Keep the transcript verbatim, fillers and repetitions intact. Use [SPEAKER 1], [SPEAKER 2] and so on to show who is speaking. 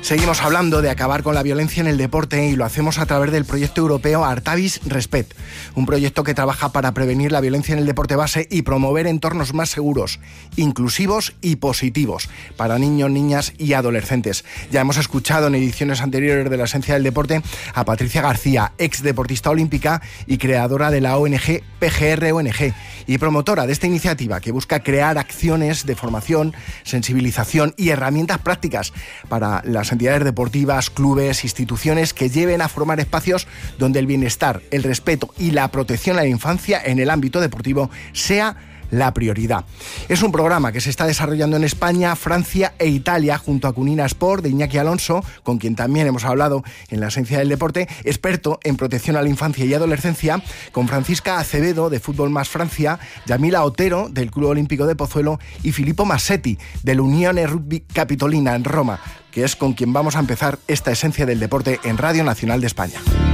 [SPEAKER 1] Seguimos hablando de acabar con la violencia en el deporte y lo hacemos a través del proyecto europeo Artavis Respect, un proyecto que trabaja para prevenir la violencia en el deporte base y promover entornos más seguros, inclusivos y positivos para niños, niñas y adolescentes. Ya hemos escuchado en ediciones anteriores de la Esencia del Deporte a Patricia García, ex deportista olímpica y creadora de la O N G P G R O N G y promotora de esta iniciativa que busca crear acciones de formación, sensibilización y herramientas prácticas para las entidades deportivas, clubes, instituciones que lleven a formar espacios donde el bienestar, el respeto y la protección a la infancia en el ámbito deportivo sea la prioridad. Es un programa que se está desarrollando en España, Francia e Italia junto a Cunina Sport de Iñaki Alonso, con quien también hemos hablado en la Esencia del Deporte, experto en protección a la infancia y adolescencia, con Francisca Acevedo de Fútbol Más Francia, Yamila Otero del Club Olímpico de Pozuelo y Filippo Massetti del Unione Rugby Capitolina en Roma, que es con quien vamos a empezar esta Esencia del Deporte en Radio Nacional de España.